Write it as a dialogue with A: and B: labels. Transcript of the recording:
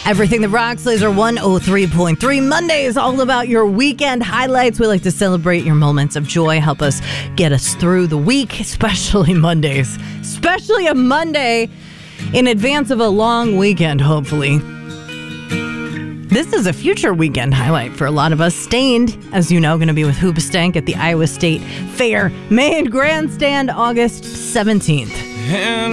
A: Everything that rocks, Laser 103.3. Monday is all about your weekend highlights. We like to celebrate your moments of joy, help us get us through the week, especially Mondays. Especially a Monday in advance of a long weekend, hopefully. This is a future weekend highlight for a lot of us. Stained, as you know, going to be with Hoobastank at the Iowa State Fair Main Grandstand August 17th.